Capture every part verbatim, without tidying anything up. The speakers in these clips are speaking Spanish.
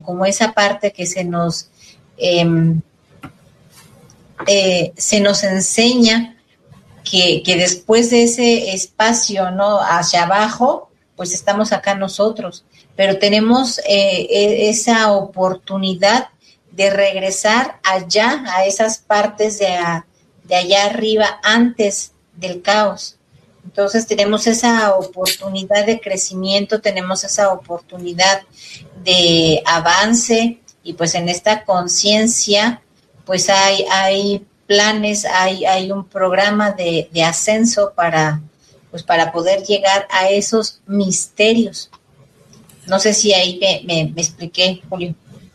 como esa parte que se nos eh, eh, se nos enseña que, que después de ese espacio, ¿no?, hacia abajo, pues estamos acá nosotros, pero tenemos eh, esa oportunidad de regresar allá, a esas partes de, a, de allá arriba, antes del caos. Entonces tenemos esa oportunidad de crecimiento, tenemos esa oportunidad de avance, y pues en esta conciencia pues hay, hay planes, hay, hay un programa de, de ascenso para, pues para poder llegar a esos misterios. No sé si ahí me, me, me expliqué, Julio.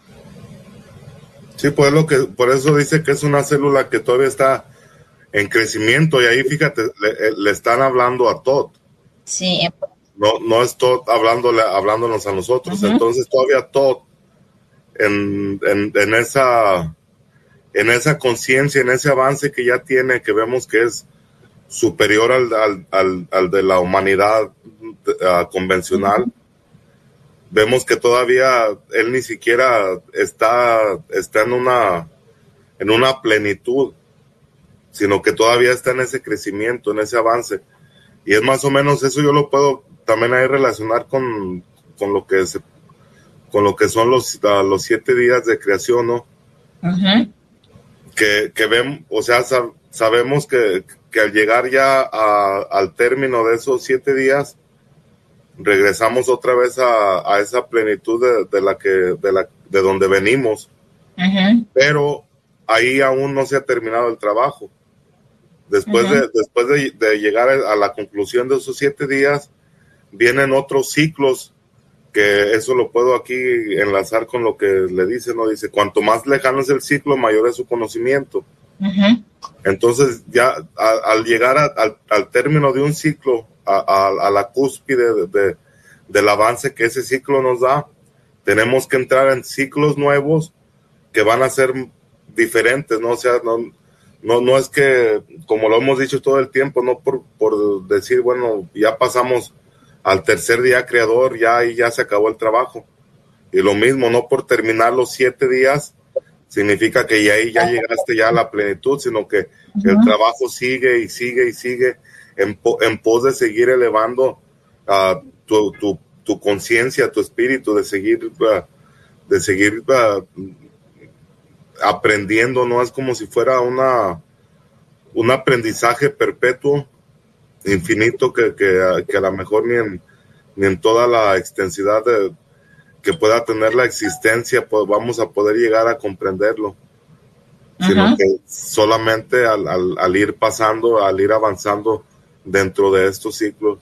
Sí, pues lo que, por eso dice que es una célula que todavía está en crecimiento, y ahí fíjate, le, le están hablando a Todd. Sí. No, no es Todd hablándole, hablándonos a nosotros. Uh-huh. Entonces todavía Todd en, en, en esa en esa conciencia, en ese avance que ya tiene, que vemos que es superior al, al, al, al de la humanidad uh, convencional. Uh-huh. Vemos que todavía él ni siquiera está, está en una en una plenitud, sino que todavía está en ese crecimiento, en ese avance. Y es más o menos eso, yo lo puedo también ahí relacionar con, con lo que se, con lo que son los, uh, los siete días de creación, ¿no? Uh-huh. Que, que vemos, o sea, sab, sabemos que, que al llegar ya a, al término de esos siete días, regresamos otra vez a, a esa plenitud de, de la que, de la, de donde venimos. Uh-huh. Pero ahí aún no se ha terminado el trabajo. Después, uh-huh. de, después de, de llegar a la conclusión de esos siete días, vienen otros ciclos, que eso lo puedo aquí enlazar con lo que le dice, ¿no? Dice, cuanto más lejano es el ciclo, mayor es su conocimiento. Uh-huh. Entonces, ya a, al llegar a, al, al término de un ciclo, a, a, a la cúspide de, de, del avance que ese ciclo nos da, tenemos que entrar en ciclos nuevos que van a ser diferentes, ¿no? O sea, no, no, no es que, como lo hemos dicho todo el tiempo, no por, por decir, bueno, ya pasamos al tercer día creador, ya ahí ya se acabó el trabajo. Y lo mismo, no por terminar los siete días significa que ya ahí ya llegaste ya a la plenitud, sino que uh-huh. el trabajo sigue y sigue y sigue en, en pos de seguir elevando uh, tu, tu, tu conciencia, tu espíritu, de seguir uh, de seguir uh, aprendiendo, ¿no? Es como si fuera una un aprendizaje perpetuo, infinito, que, que, que a lo mejor ni en, ni en toda la extensidad de, que pueda tener la existencia pues vamos a poder llegar a comprenderlo, uh-huh. sino que solamente al, al, al ir pasando, al ir avanzando dentro de estos ciclos.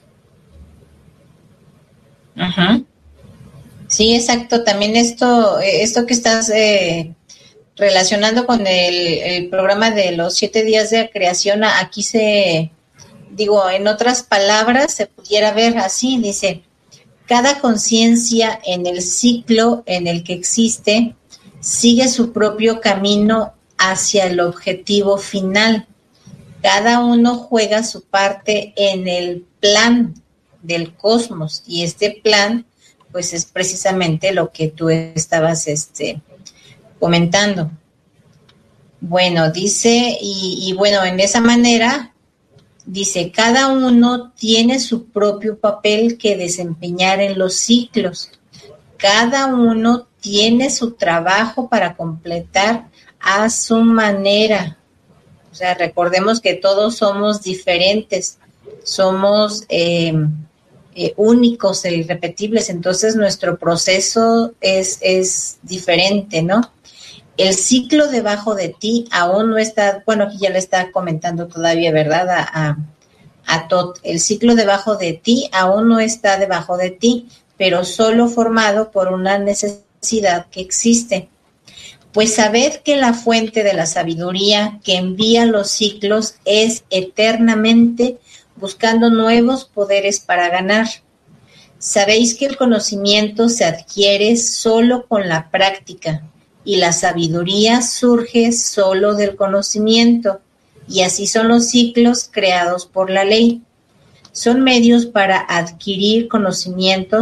Uh-huh. Sí, exacto. También esto, esto que estás eh, relacionando con el, el programa de los siete días de creación, aquí se, digo, en otras palabras, se pudiera ver así, dice, cada conciencia en el ciclo en el que existe sigue su propio camino hacia el objetivo final. Cada uno juega su parte en el plan del cosmos, y este plan pues es precisamente lo que tú estabas este, comentando. Bueno, dice, y, y bueno, en esa manera, dice, cada uno tiene su propio papel que desempeñar en los ciclos. Cada uno tiene su trabajo para completar a su manera. O sea, recordemos que todos somos diferentes, somos eh, eh, únicos e irrepetibles, entonces nuestro proceso es, es diferente, ¿no? El ciclo debajo de ti aún no está, bueno, aquí ya le está comentando todavía, ¿verdad? A, a, a Todd, el ciclo debajo de ti aún no está debajo de ti, pero solo formado por una necesidad que existe. Pues sabed que la fuente de la sabiduría que envía los ciclos es eternamente buscando nuevos poderes para ganar. Sabéis que el conocimiento se adquiere solo con la práctica y la sabiduría surge solo del conocimiento, y así son los ciclos creados por la ley. Son medios para adquirir conocimientos,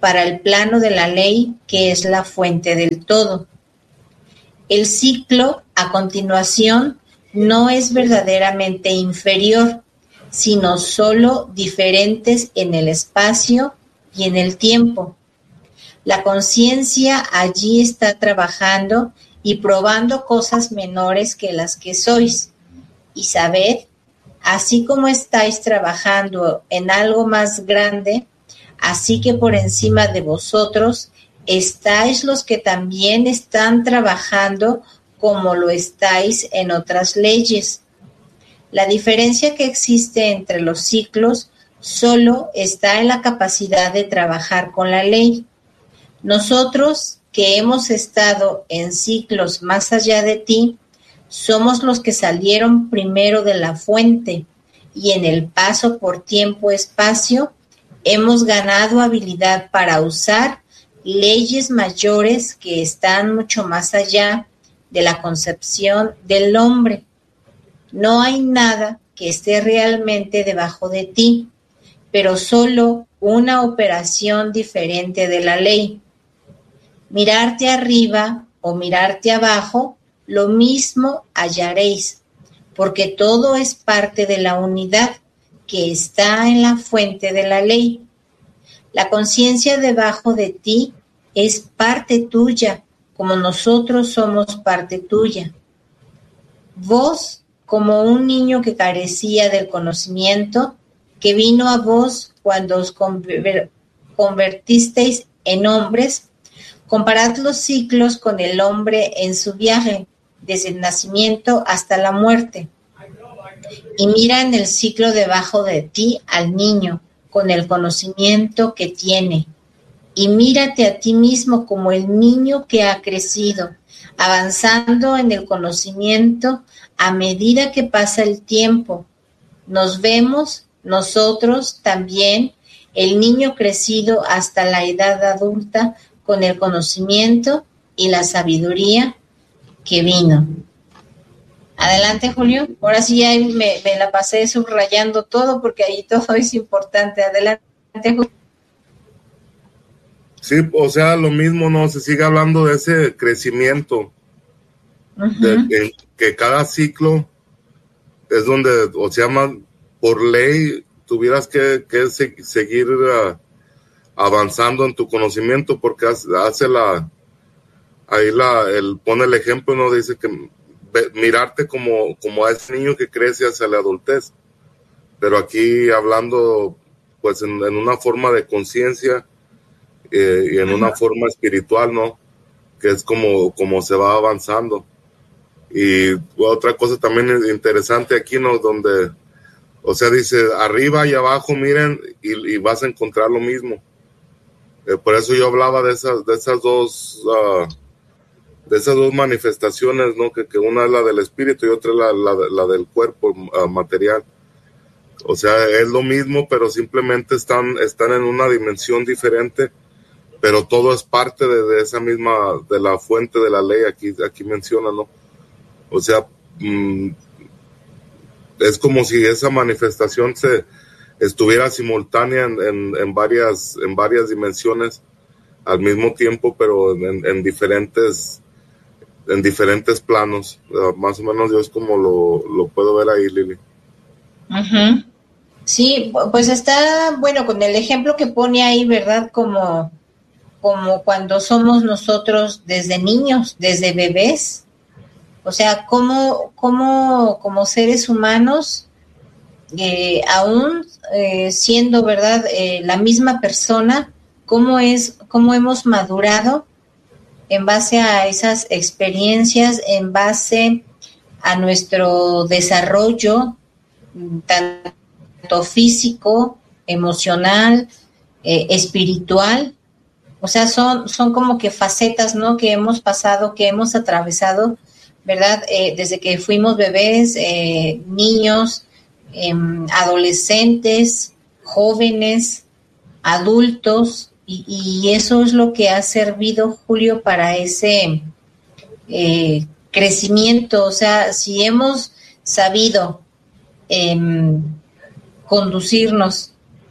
para el plano de la ley, que es la fuente del todo. El ciclo, a continuación, no es verdaderamente inferior, sino solo diferentes en el espacio y en el tiempo. La conciencia allí está trabajando y probando cosas menores que las que sois. Y sabed, así como estáis trabajando en algo más grande, así que por encima de vosotros estáis los que también están trabajando como lo estáis en otras leyes. La diferencia que existe entre los ciclos solo está en la capacidad de trabajar con la ley. Nosotros, que hemos estado en ciclos más allá de ti, somos los que salieron primero de la fuente y en el paso por tiempo-espacio hemos ganado habilidad para usar leyes mayores que están mucho más allá de la concepción del hombre. No hay nada que esté realmente debajo de ti, pero solo una operación diferente de la ley. Mirarte arriba o mirarte abajo, lo mismo hallaréis, porque todo es parte de la unidad que está en la fuente de la ley. La conciencia debajo de ti es parte tuya, como nosotros somos parte tuya. Vos, como un niño que carecía del conocimiento, que vino a vos cuando os conver- convertisteis en hombres, comparad los ciclos con el hombre en su viaje, desde el nacimiento hasta la muerte. Y mira en el ciclo debajo de ti al niño, con el conocimiento que tiene. Y mírate a ti mismo como el niño que ha crecido, avanzando en el conocimiento a medida que pasa el tiempo. Nos vemos nosotros también, el niño crecido hasta la edad adulta, con el conocimiento y la sabiduría que vino. Adelante, Julio. Ahora sí ya me, me la pasé subrayando todo porque ahí todo es importante. Adelante, Julio. Sí, o sea, lo mismo, ¿no? Se sigue hablando de ese crecimiento, uh-huh. de, de, que cada ciclo es donde, o sea, más, por ley, tuvieras que, que se, seguir uh, avanzando en tu conocimiento, porque hace, hace la, ahí la, él pone el ejemplo, ¿no? Dice que ve, mirarte como, como a ese niño que crece hacia la adultez, pero aquí hablando, pues, en, en una forma de conciencia, Eh, y en una forma espiritual, ¿no? Que es como, como se va avanzando. Y otra cosa también interesante aquí, ¿no? Donde, o sea, dice, arriba y abajo, miren, y, y vas a encontrar lo mismo. Eh, por eso yo hablaba de esas, de esas dos, uh, de esas dos manifestaciones, ¿no? Que, que una es la del espíritu y otra es la, la, la del cuerpo uh, material. O sea, es lo mismo, pero simplemente están, están en una dimensión diferente, pero todo es parte de, de esa misma, de la fuente de la ley, aquí, aquí menciona, ¿no? O sea, mmm, es como si esa manifestación se estuviera simultánea en, en, en varias, en varias dimensiones al mismo tiempo, pero en, en diferentes, en diferentes planos. Uh, más o menos yo es como lo, lo puedo ver ahí, Lili. Uh-huh. Sí, pues está, bueno, con el ejemplo que pone ahí, ¿verdad? Como como cuando somos nosotros desde niños, desde bebés. O sea, cómo, cómo como seres humanos, eh, aún eh, siendo, ¿verdad?, eh, la misma persona, cómo es, cómo hemos madurado en base a esas experiencias, en base a nuestro desarrollo, tanto físico, emocional, eh, espiritual. O sea, son, son como que facetas, ¿no? Que hemos pasado, que hemos atravesado, ¿verdad? Eh, desde que fuimos bebés, eh, niños, eh, adolescentes, jóvenes, adultos, y, y eso es lo que ha servido, Julio, para ese eh, crecimiento. O sea, si hemos sabido eh, conducirnos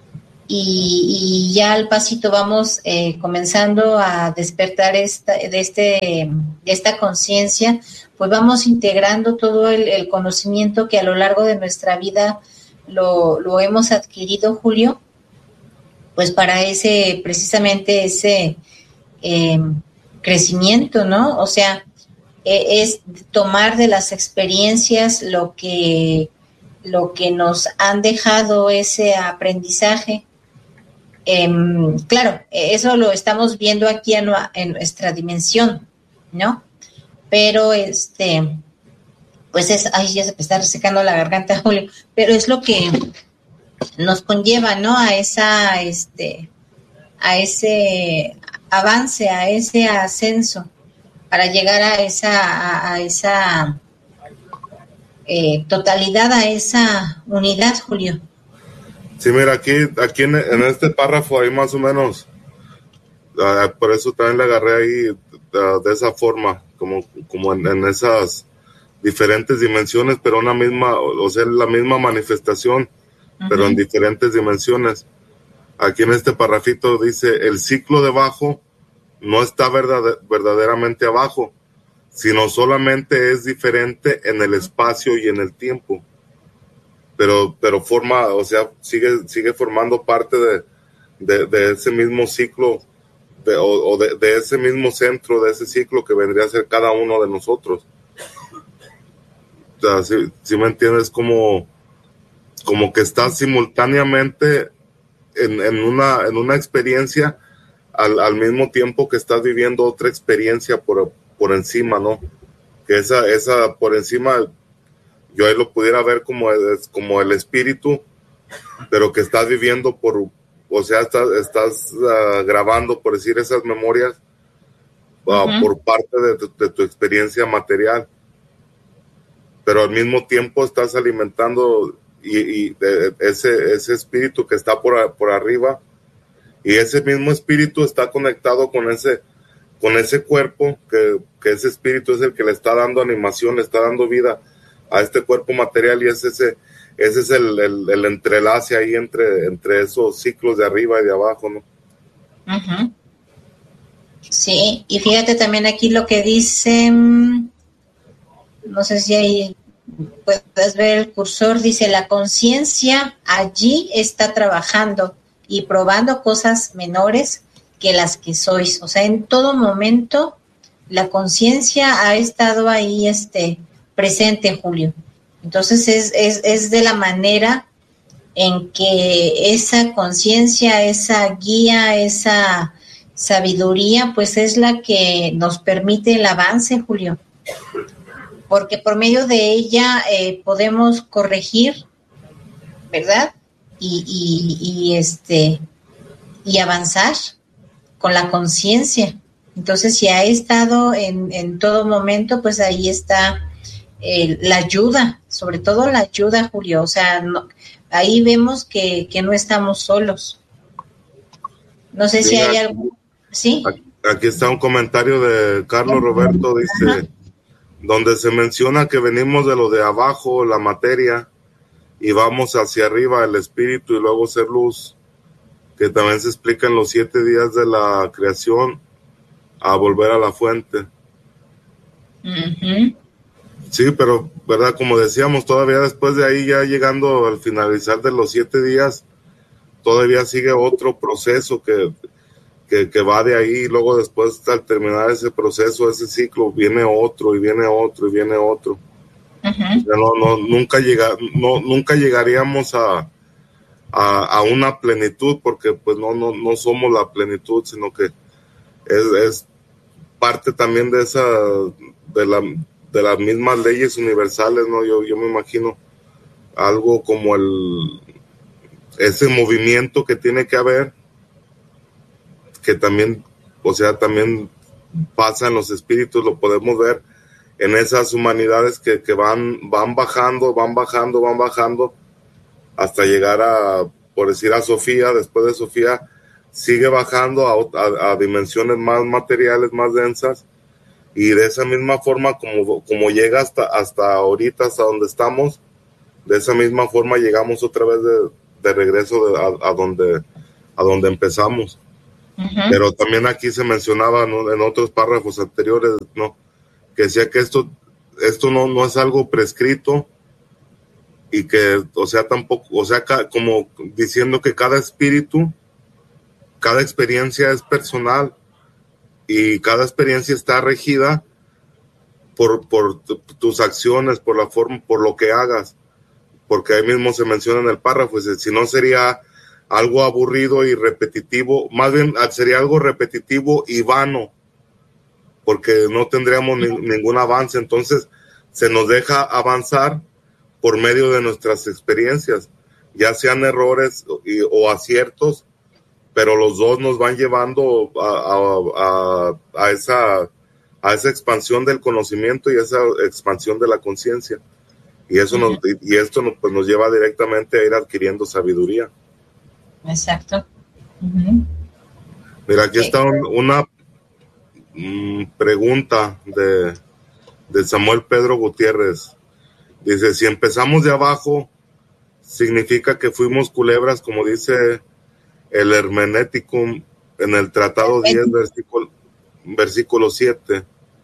y, y ya al pasito vamos eh, comenzando a despertar esta, de, este, de esta conciencia, pues vamos integrando todo el, el conocimiento que a lo largo de nuestra vida lo, lo hemos adquirido, Julio, pues para ese, precisamente ese eh, crecimiento, ¿no? O sea, eh, es tomar de las experiencias lo que, lo que nos han dejado ese aprendizaje. Eh, claro, eso lo estamos viendo aquí en, en nuestra dimensión, ¿no? Pero este, pues es, ay, ya se me está resecando la garganta, Julio, pero es lo que nos conlleva, ¿no? A esa, este, a ese avance, a ese ascenso, para llegar a esa, a, a esa eh, totalidad, a esa unidad, Julio. Sí, mira, aquí, aquí en, en este párrafo hay más o menos, uh, por eso también le agarré ahí uh, de esa forma, como, como en, en esas diferentes dimensiones, pero una misma, o sea, la misma manifestación, uh-huh, pero en diferentes dimensiones. Aquí en este parrafito dice, el ciclo de abajo no está verdad, verdaderamente abajo, sino solamente es diferente en el espacio y en el tiempo. Pero, pero forma, o sea, sigue, sigue formando parte de, de, de ese mismo ciclo, de, o, o de, de ese mismo centro, de ese ciclo que vendría a ser cada uno de nosotros. O sea, si, si me entiendes, como, como que estás simultáneamente en, en una, en una experiencia al, al mismo tiempo que estás viviendo otra experiencia por, por encima, ¿no? Que esa, esa por encima, yo ahí lo pudiera ver como, como el espíritu, pero que estás viviendo por, o sea, estás, estás uh, grabando, por decir, esas memorias uh, uh-huh, por parte de tu, de tu experiencia material, pero al mismo tiempo estás alimentando y, y de, ese, ese espíritu que está por, por arriba, y ese mismo espíritu está conectado con ese, con ese cuerpo, que, que ese espíritu es el que le está dando animación, le está dando vida a este cuerpo material, y ese, ese, ese es el, el, el entrelace ahí entre, entre esos ciclos de arriba y de abajo, ¿no? Uh-huh. Sí, y fíjate también aquí lo que dice, no sé si ahí puedes ver el cursor, dice, la conciencia allí está trabajando y probando cosas menores que las que sois. O sea, en todo momento la conciencia ha estado ahí, este, presente, Julio. Entonces es, es, es de la manera en que esa conciencia, esa guía, esa sabiduría, pues es la que nos permite el avance, Julio. Porque por medio de ella eh, podemos corregir, ¿verdad? Y, y, y este y avanzar con la conciencia. Entonces, si ha estado en, en todo momento, pues ahí está Eh, la ayuda, sobre todo la ayuda, Julio. O sea, no, ahí vemos que, que no estamos solos. No sé si hay algo. ¿Sí? Aquí está un comentario de Carlos Roberto, dice, ajá, donde se menciona que venimos de lo de abajo, la materia, y vamos hacia arriba, el espíritu, y luego ser luz, que también se explica en los siete días de la creación, a volver a la fuente. Uh-huh. Sí, pero, ¿verdad? Como decíamos, todavía después de ahí, ya llegando al finalizar de los siete días, todavía sigue otro proceso que, que, que va de ahí, y luego después, al terminar ese proceso, ese ciclo, viene otro, y viene otro, y viene otro. Uh-huh. Ya no, no, nunca, llega, no, nunca llegaríamos a, a, a una plenitud, porque pues no, no, no somos la plenitud, sino que es, es parte también de esa, de la... de las mismas leyes universales, ¿no? Yo, yo me imagino algo como el ese movimiento que tiene que haber, que también, o sea, también pasa en los espíritus, lo podemos ver en esas humanidades que, que van, van bajando, van bajando, van bajando, hasta llegar a, por decir, a Sofía. Después de Sofía sigue bajando a, a, a dimensiones más materiales, más densas, y de esa misma forma como, como llega hasta, hasta ahorita, hasta donde estamos, de esa misma forma llegamos otra vez de, de regreso de, a, a donde a donde empezamos. Uh-huh. Pero también aquí se mencionaba, ¿no?, en otros párrafos anteriores, ¿no?, que decía que esto, esto no, no es algo prescrito, y que, o sea, tampoco, o sea, ca, como diciendo que cada espíritu, cada experiencia es personal, y cada experiencia está regida por, por t- tus acciones, por la forma, por lo que hagas, porque ahí mismo se menciona en el párrafo, dice, si no sería algo aburrido y repetitivo, más bien sería algo repetitivo y vano, porque no tendríamos ni, ningún avance. Entonces se nos deja avanzar por medio de nuestras experiencias, ya sean errores y, o aciertos, pero los dos nos van llevando a, a, a, a esa a esa expansión del conocimiento y esa expansión de la conciencia, y eso uh-huh. nos, y esto nos, pues, nos lleva directamente a ir adquiriendo sabiduría. Exacto. Uh-huh. Mira, aquí está un, una mm, pregunta de, de Samuel Pedro Gutiérrez. Dice, si empezamos de abajo, significa que fuimos culebras, como dice el Hermenéticum en el Tratado diez, versículo, versículo siete.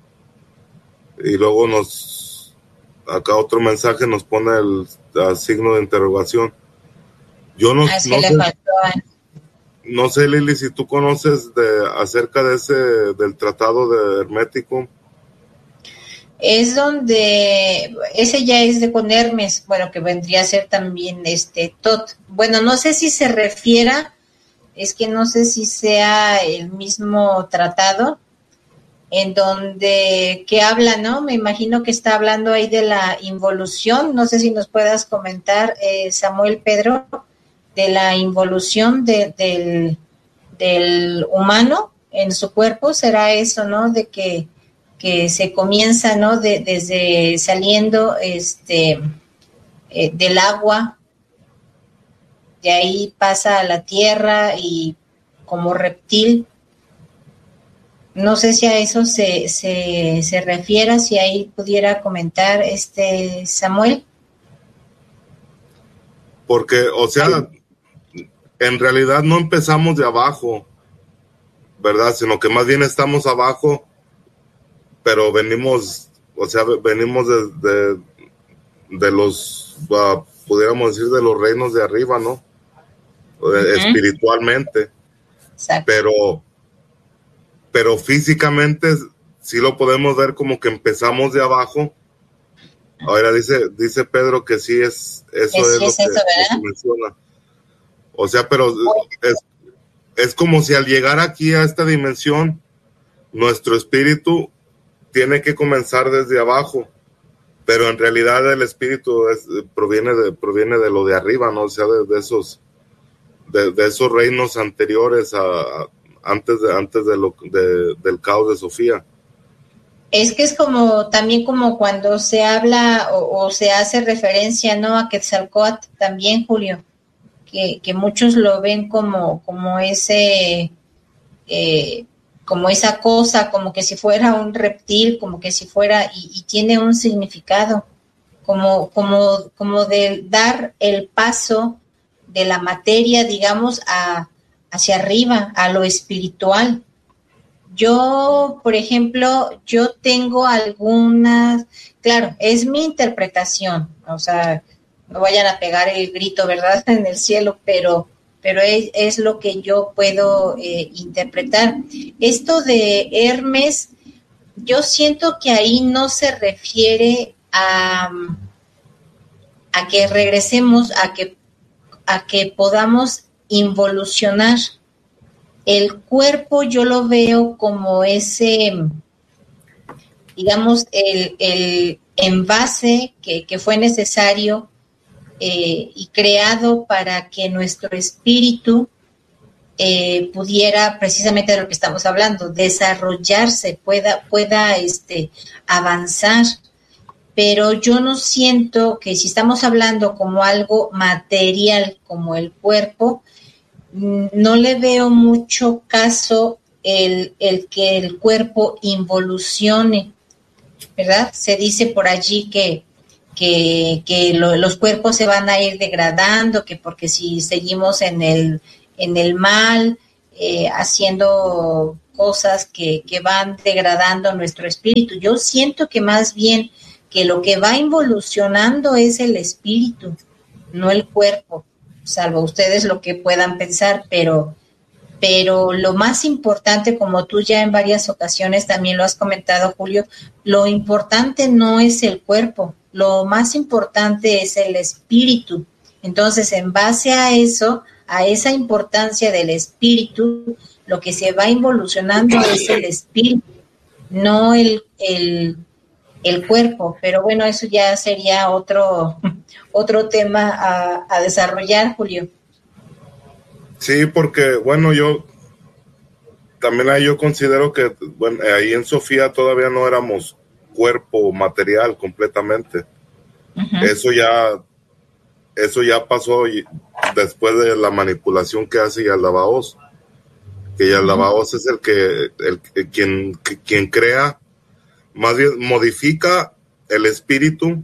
Y luego nos, acá otro mensaje nos pone el, el signo de interrogación. Yo no, ah, es no, que sé, le faltó, ¿eh? no sé, Lili, si tú conoces de acerca de ese, del Tratado de Hermeticum. Es donde, ese ya es de con Hermes, bueno, que vendría a ser también este Tot. Bueno, no sé si se refiera, es que no sé si sea el mismo tratado, en donde, que habla, ¿no? Me imagino que está hablando ahí de la involución, no sé si nos puedas comentar, eh, Samuel Pedro, de la involución de, del, del humano en su cuerpo, será eso, ¿no? De que que se comienza, ¿no? De, desde saliendo este eh, del agua, de ahí pasa a la tierra y como reptil. No sé si a eso se, se, se refiera, si ahí pudiera comentar este Samuel. Porque, o sea, en realidad no empezamos de abajo, ¿verdad? Sino que más bien estamos abajo, pero venimos, o sea, venimos de, de, de los, uh, pudiéramos decir, de los reinos de arriba, ¿no? Uh-huh. Espiritualmente. Exacto. Pero, pero físicamente sí lo podemos ver como que empezamos de abajo. Ahora dice, dice Pedro que sí es, eso sí, es, sí lo, es que, eso, ¿verdad? lo que menciona. O sea, pero es, es como si al llegar aquí a esta dimensión, nuestro espíritu tiene que comenzar desde abajo, pero en realidad el espíritu es, proviene de proviene de lo de arriba, ¿no? O sea, de, de esos de, de esos reinos anteriores a, a antes de antes de lo de, del caos de Sofía. Es que es como también como cuando se habla o, o se hace referencia, ¿no?, a Quetzalcóatl también, Julio, que, que muchos lo ven como como ese eh, como esa cosa, como que si fuera un reptil, como que si fuera, y, y tiene un significado, como, como, como de dar el paso de la materia, digamos, a, hacia arriba, a lo espiritual. Yo, por ejemplo, yo tengo algunas, claro, es mi interpretación, o sea, no vayan a pegar el grito, ¿verdad?, en el cielo, pero pero es, es lo que yo puedo eh, interpretar. Esto de Hermes, yo siento que ahí no se refiere a, a que regresemos, a que, a que podamos involucionar. El cuerpo yo lo veo como ese, digamos, el, el envase que, que fue necesario Eh, y creado para que nuestro espíritu eh, pudiera, precisamente de lo que estamos hablando, desarrollarse, pueda, pueda este, avanzar. Pero yo no siento que si estamos hablando como algo material, como el cuerpo, no le veo mucho caso el, el que el cuerpo involucione, ¿verdad? Se dice por allí que que, que lo, los cuerpos se van a ir degradando, que porque si seguimos en el en el mal, eh, haciendo cosas que, que van degradando nuestro espíritu. Yo siento que más bien que lo que va involucionando es el espíritu, no el cuerpo, salvo ustedes lo que puedan pensar, pero, pero lo más importante, como tú ya en varias ocasiones también lo has comentado, Julio, lo importante no es el cuerpo, lo más importante es el espíritu. Entonces, en base a eso, a esa importancia del espíritu, lo que se va involucionando es el espíritu, no el, el, el cuerpo. Pero bueno, eso ya sería otro, otro tema a, a desarrollar, Julio. Sí, porque, bueno, yo también ahí yo considero que, bueno, ahí en Sofía todavía no éramos cuerpo material completamente. Uh-huh. Eso ya, eso ya pasó después de la manipulación que hace Yaldabaoth, que Yaldabaoth uh-huh. es el que, el, el quien, que, quien crea, más bien modifica el espíritu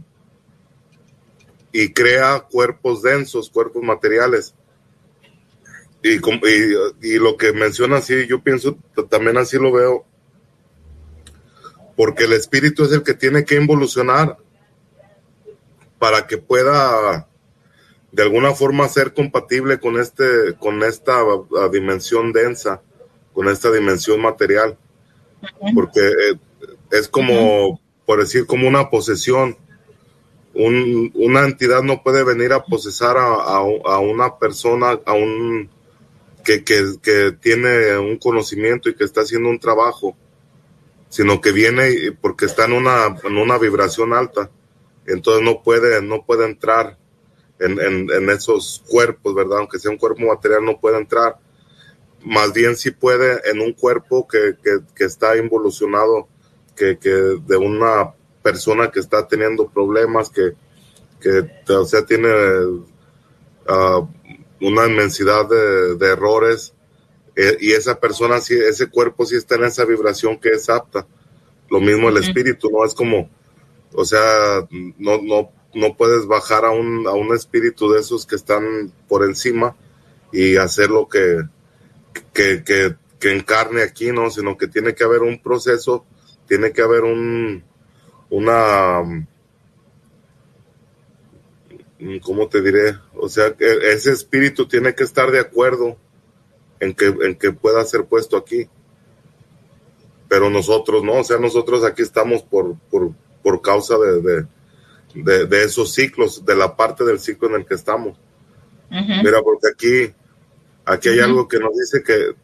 y crea cuerpos densos, cuerpos materiales. Y, y, y lo que menciona, sí, yo pienso, también así lo veo, porque el espíritu es el que tiene que involucionar para que pueda de alguna forma ser compatible con este, con esta uh, dimensión densa, con esta dimensión material, porque eh, es como, uh-huh. por decir, como una posesión. Un, una entidad no puede venir a posesar a, a, a una persona, a un Que, que, que tiene un conocimiento y que está haciendo un trabajo, sino que viene porque está en una, en una vibración alta, entonces no puede, no puede entrar en, en, en esos cuerpos, ¿verdad? Aunque sea un cuerpo material, no puede entrar. Más bien sí puede en un cuerpo que, que, que está involucionado, que, que de una persona que está teniendo problemas, que, que o sea, tiene uh, una inmensidad de, de errores, eh, y esa persona, sí, ese cuerpo sí está en esa vibración que es apta. Lo mismo el espíritu, no es como, o sea, no, no, no puedes bajar a un, a un espíritu de esos que están por encima y hacer lo que, que, que, que encarne aquí, ¿no? Sino que tiene que haber un proceso, tiene que haber un, una, ¿cómo te diré? O sea, que ese espíritu tiene que estar de acuerdo en que, en que pueda ser puesto aquí. Pero nosotros no, o sea, nosotros aquí estamos por, por, por causa de, de, de, de esos ciclos, de la parte del ciclo en el que estamos. Uh-huh. Mira, porque aquí, aquí hay uh-huh. algo que nos dice que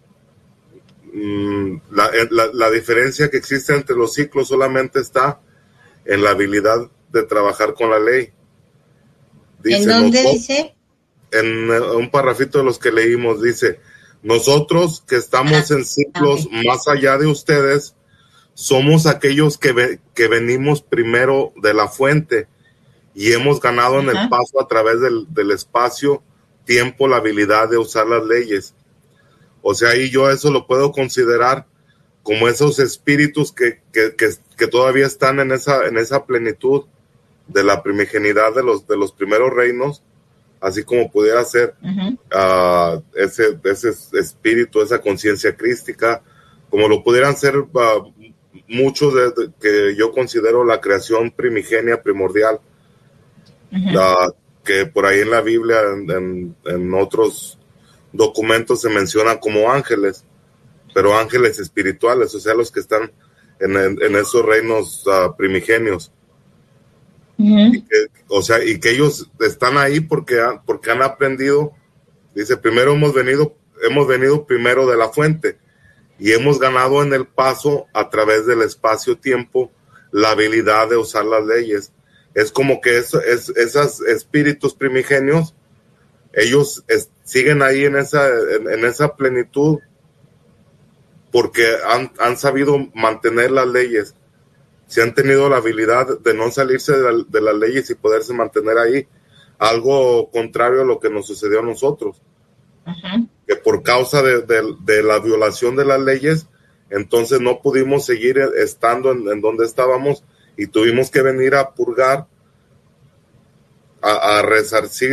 mmm, la, la, la diferencia que existe entre los ciclos solamente está en la habilidad de trabajar con la ley. Dice, ¿en dónde nosotros, dice? En un parrafito de los que leímos, dice, nosotros que estamos ah, en ciclos okay. más allá de ustedes, somos aquellos que, ve, que venimos primero de la fuente y hemos ganado uh-huh. en el paso a través del, del espacio, tiempo, la habilidad de usar las leyes. O sea, ahí yo eso lo puedo considerar como esos espíritus que, que, que, que todavía están en esa, en esa plenitud de la primigenidad de los, de los primeros reinos, así como pudiera ser uh-huh. uh, ese, ese espíritu, esa conciencia crística, como lo pudieran ser uh, muchos de, de, que yo considero la creación primigenia, primordial, uh-huh. uh, que por ahí en la Biblia, en, en, en otros documentos se menciona como ángeles, pero ángeles espirituales, o sea, los que están en, en, en esos reinos uh, primigenios. Uh-huh. Y que, o sea, y que ellos están ahí porque, porque han aprendido, dice, primero hemos venido, hemos venido primero de la fuente y hemos ganado en el paso a través del espacio-tiempo la habilidad de usar las leyes. Es como que es, es, esos espíritus primigenios, ellos es, siguen ahí en esa, en, en esa plenitud porque han, han sabido mantener las leyes. Si han tenido la habilidad de no salirse de, la, de las leyes y poderse mantener ahí, algo contrario a lo que nos sucedió a nosotros, uh-huh. que por causa de, de, de la violación de las leyes, entonces no pudimos seguir estando en, en donde estábamos y tuvimos que venir a purgar, a, a resarcir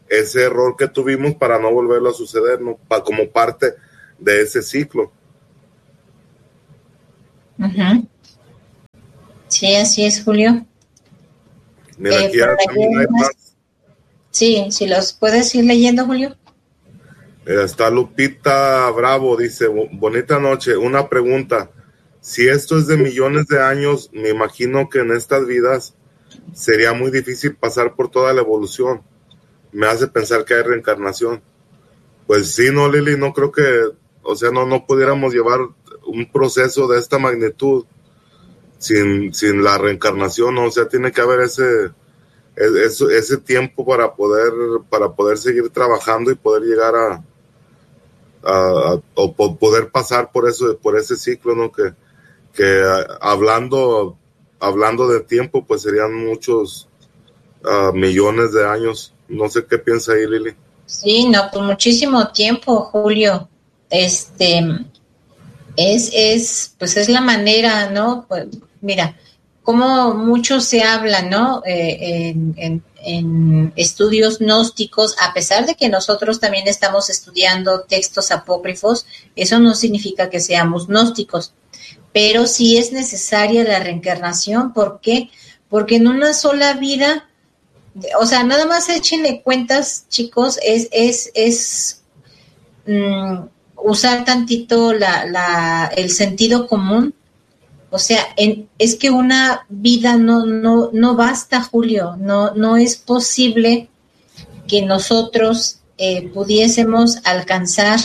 ese error que tuvimos para no volverlo a suceder, ¿no? Pa, como parte de ese ciclo. Uh-huh. Sí, así es, Julio. Mira, eh, aquí ya también hay más. Sí, si los puedes ir leyendo, Julio. Mira, está Lupita Bravo, dice, bonita noche, una pregunta. Si esto es de millones de años, me imagino que en estas vidas sería muy difícil pasar por toda la evolución. Me hace pensar que hay reencarnación. Pues sí, no, Lili, no creo que, o sea, no, no pudiéramos llevar un proceso de esta magnitud sin, sin la reencarnación, ¿no? O sea, tiene que haber ese, ese, ese tiempo para poder, para poder seguir trabajando y poder llegar a, a, a o poder pasar por eso, por ese ciclo, ¿no? Que, que hablando, hablando de tiempo, pues serían muchos uh, millones de años. No sé qué piensa ahí, Lili. Sí, no, pues muchísimo tiempo, Julio. Este es, es, pues es la manera, ¿no? Pues mira, como mucho se habla, ¿no? Eh, en, en, en estudios gnósticos, a pesar de que nosotros también estamos estudiando textos apócrifos, eso no significa que seamos gnósticos, pero sí es necesaria la reencarnación. ¿Por qué? Porque en una sola vida, o sea, nada más échenle cuentas, chicos, es, es, es um, usar tantito la, la, el sentido común. O sea, en, es que una vida no, no, no basta, Julio, no, no es posible que nosotros eh, pudiésemos alcanzar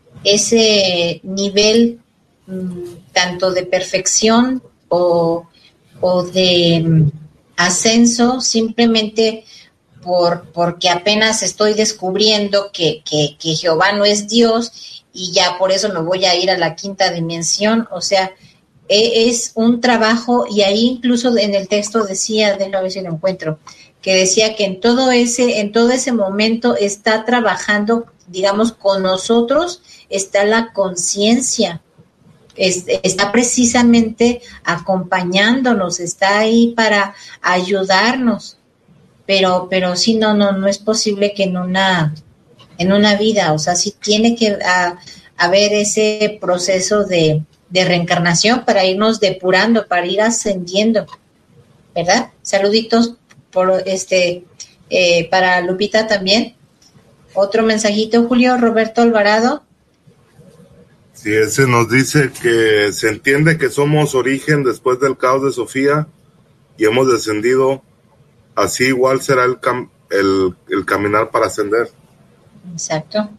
ese nivel um, tanto de perfección o, o de um, ascenso simplemente por porque apenas estoy descubriendo que, que, que Jehová no es Dios y ya por eso me voy a ir a la quinta dimensión. O sea, es un trabajo, y ahí incluso en el texto decía, déjame ver si lo encuentro, que decía que en todo ese, en todo ese momento está trabajando, digamos, con nosotros, está la conciencia, es, está precisamente acompañándonos, está ahí para ayudarnos, pero, pero sí, no, no, no es posible que en una, en una vida, o sea, sí tiene que a, haber ese proceso de de reencarnación para irnos depurando, para ir ascendiendo, ¿verdad? Saluditos por este eh, para Lupita también. Otro mensajito, Julio Roberto Alvarado. Sí, ese nos dice que se entiende que somos origen después del caos de Sofía y hemos descendido, así igual será el, cam- el, el caminar para ascender. Exacto.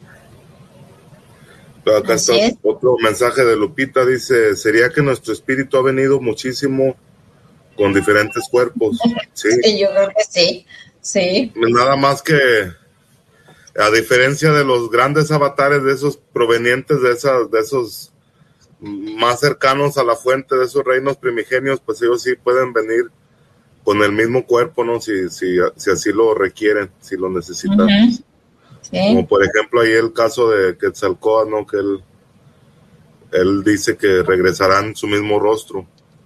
Acá está otro mensaje de Lupita, dice, sería que nuestro espíritu ha venido muchísimo con diferentes cuerpos. Sí, sí, yo creo que sí, sí. Nada más que, a diferencia de los grandes avatares, de esos provenientes de esas, de esos más cercanos a la fuente, de esos reinos primigenios, pues ellos sí pueden venir con el mismo cuerpo, ¿no? Si, si, si así lo requieren, si lo necesitan. Uh-huh. Sí. Como por ejemplo ahí el caso de Quetzalcóatl, ¿no? Que él, él dice que regresarán en su mismo rostro.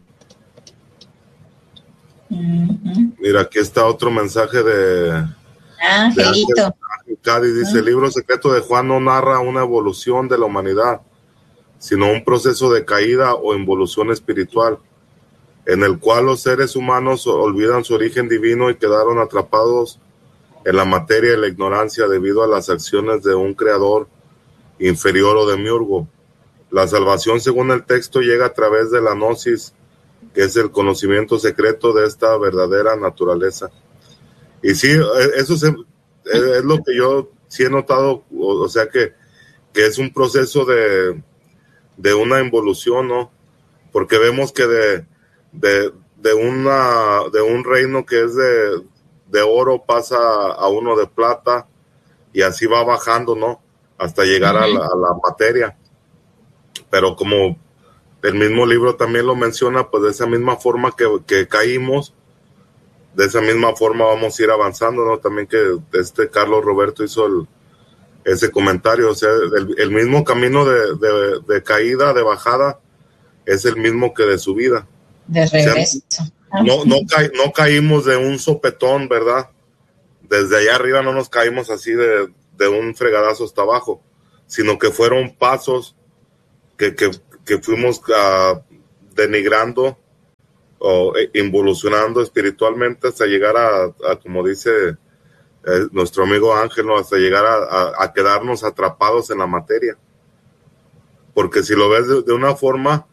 Uh-huh. Mira, aquí está otro mensaje de Angelito. De Cádiz, dice, uh-huh. El libro secreto de Juan no narra una evolución de la humanidad, sino un proceso de caída o involución espiritual, en el cual los seres humanos olvidan su origen divino y quedaron atrapados en la materia y la ignorancia debido a las acciones de un creador inferior o demiurgo. La salvación, según el texto, llega a través de la gnosis, que es el conocimiento secreto de esta verdadera naturaleza. Y sí, eso se, es lo que yo sí he notado, o, o sea que, que es un proceso de, de una involución, ¿no? Porque vemos que de, de, de, una, de un reino que es de... de oro pasa a uno de plata y así va bajando, ¿no? Hasta llegar uh-huh. a, la, a la materia. Pero como el mismo libro también lo menciona, pues de esa misma forma que, que caímos, de esa misma forma vamos a ir avanzando, ¿no? También que este Carlos Roberto hizo el, ese comentario, o sea, el, el mismo camino de, de, de caída, de bajada, es el mismo que de subida. De regreso. O sea, No, no, ca- no caímos de un sopetón, ¿verdad? desde allá arriba no nos caímos así de, de un fregadazo hasta abajo, sino que fueron pasos que, que, que fuimos uh, denigrando o involucionando espiritualmente hasta llegar a, a como dice eh, nuestro amigo Ángel, ¿no? Hasta llegar a, a, a quedarnos atrapados en la materia. Porque si lo ves de, de una forma,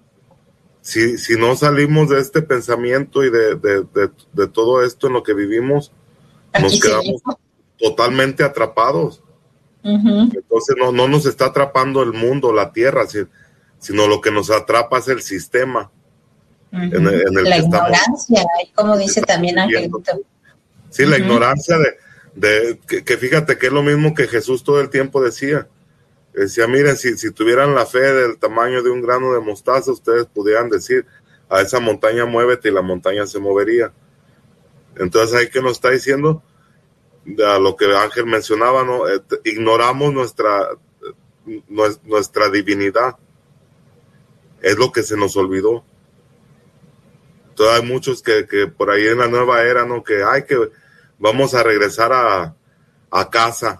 si, si no salimos de este pensamiento y de, de, de, de todo esto en lo que vivimos, Aquí nos quedamos seguimos. totalmente atrapados. Uh-huh. Entonces no, no nos está atrapando el mundo, la tierra, si, sino lo que nos atrapa es el sistema. Uh-huh. En el, en el la que ignorancia, estamos, como dice también Angelito. Sí, uh-huh. La ignorancia de, de que, que fíjate que es lo mismo que Jesús todo el tiempo decía. Decía, miren, si, si tuvieran la fe del tamaño de un grano de mostaza, ustedes pudieran decir a esa montaña muévete y la montaña se movería. Entonces ahí que nos está diciendo a lo que Ángel mencionaba, ¿no? Eh, ignoramos nuestra nuestra divinidad, es lo que se nos olvidó. Entonces hay muchos que, que por ahí en la nueva era, ¿no? Que ay, que vamos a regresar a, a casa.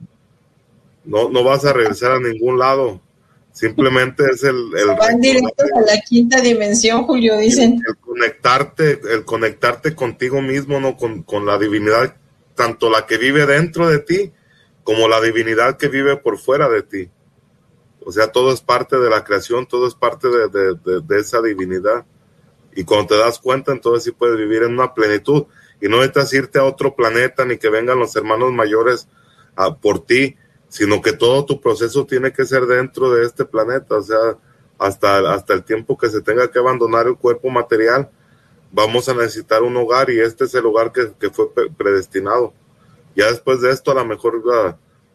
No, no vas a regresar a ningún lado. Simplemente es el, el van directos a la quinta dimensión, Julio, dicen. El, el conectarte, el conectarte contigo mismo, ¿no? Con, con la divinidad, tanto la que vive dentro de ti, como la divinidad que vive por fuera de ti. O sea, todo es parte de la creación, todo es parte de, de, de, de esa divinidad. Y cuando te das cuenta, entonces sí puedes vivir en una plenitud. Y no necesitas irte a otro planeta, ni que vengan los hermanos mayores a, por ti, sino que todo tu proceso tiene que ser dentro de este planeta. O sea, hasta, hasta el tiempo que se tenga que abandonar el cuerpo material, vamos a necesitar un hogar, y este es el hogar que, que fue predestinado. Ya después de esto, a lo mejor uh,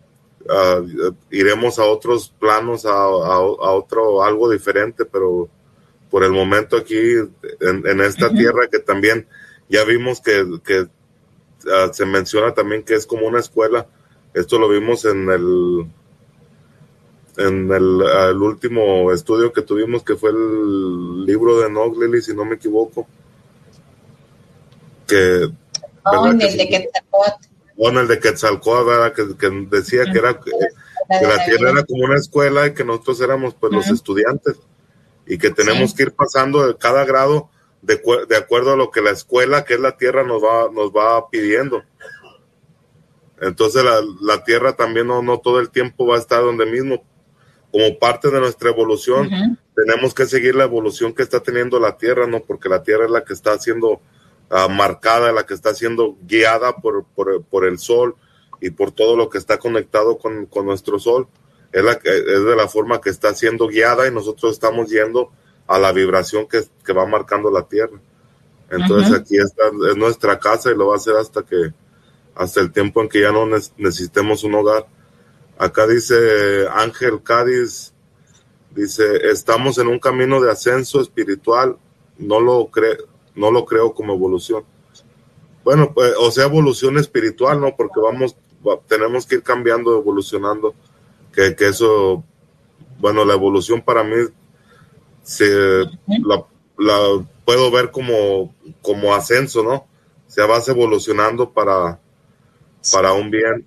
uh, iremos a otros planos, a, a, a otro, algo diferente, pero por el momento aquí, en, en esta uh-huh. tierra, que también ya vimos que, que uh, se menciona también que es como una escuela. Esto lo vimos en el en el, el último estudio que tuvimos, que fue el libro de Enoch, Lili, si no me equivoco. Que, oh, en que el de Quetzalcóatl. Oh, en el de Quetzalcóatl, ¿verdad? Que, que decía uh-huh. que era que, que la tierra era como una escuela y que nosotros éramos pues uh-huh. los estudiantes, y que tenemos sí. que ir pasando de cada grado de, de acuerdo a lo que la escuela, que es la tierra, nos va, nos va pidiendo. Entonces la, la tierra también no, no todo el tiempo va a estar donde mismo. Como parte de nuestra evolución, uh-huh. tenemos que seguir la evolución que está teniendo la tierra, ¿no? Porque la tierra es la que está siendo uh, marcada, la que está siendo guiada por, por, por el sol y por todo lo que está conectado con, con nuestro sol. Es, la, es de la forma que está siendo guiada, y nosotros estamos yendo a la vibración que, que va marcando la tierra. Entonces uh-huh. aquí está, es nuestra casa, y lo va a hacer hasta que hasta el tiempo en que ya no necesitemos un hogar. Acá dice Ángel Cádiz, dice, estamos en un camino de ascenso espiritual, no lo, cre- no lo creo como evolución. Bueno, pues, o sea, evolución espiritual, ¿no? Porque vamos, va, tenemos que ir cambiando, evolucionando, que, que eso, bueno, la evolución para mí, se, la, la puedo ver como, como ascenso, ¿no? O sea, vas evolucionando para... para un bien.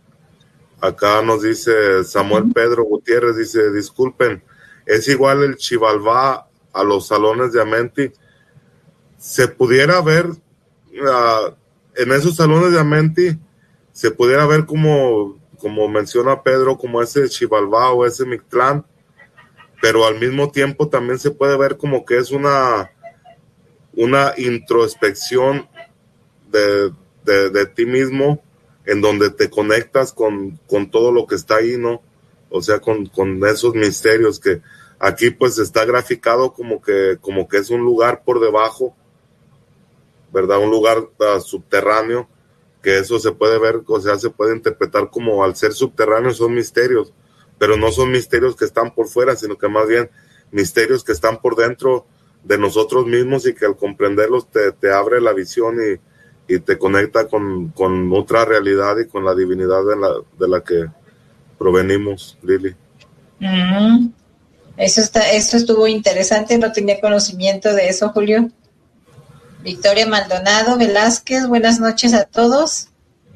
Acá nos dice Samuel uh-huh. Pedro Gutiérrez, dice, disculpen, ¿es igual el Xibalbá a los salones de Amenti? Se pudiera ver, uh, en esos salones de Amenti, se pudiera ver como, como menciona Pedro, como ese Xibalbá o ese Mictlán, pero al mismo tiempo también se puede ver como que es una, una introspección de, de, de ti mismo, en donde te conectas con, con todo lo que está ahí, ¿no? O sea, con, con esos misterios que aquí pues está graficado como que, como que es un lugar por debajo, ¿verdad? Un lugar uh, subterráneo, que eso se puede ver, o sea, se puede interpretar como al ser subterráneo son misterios, pero no son misterios que están por fuera, sino que más bien misterios que están por dentro de nosotros mismos, y que al comprenderlos te, te abre la visión y y te conecta con, con otra realidad y con la divinidad de la, de la que provenimos, Lili. Mm, eso está, eso estuvo interesante, no tenía conocimiento de eso, Julio. Victoria Maldonado Velázquez, buenas noches a todos.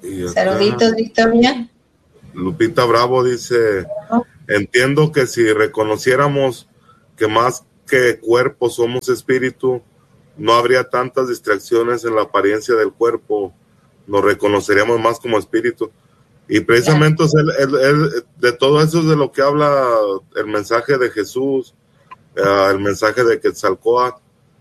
Y acá, saluditos, Victoria. Lupita Bravo dice, entiendo que si reconociéramos que más que cuerpo somos espíritu, no habría tantas distracciones en la apariencia del cuerpo, nos reconoceríamos más como espíritu. Y precisamente claro. el, el, el, de todo eso es de lo que habla el mensaje de Jesús, uh, el mensaje de Quetzalcóatl.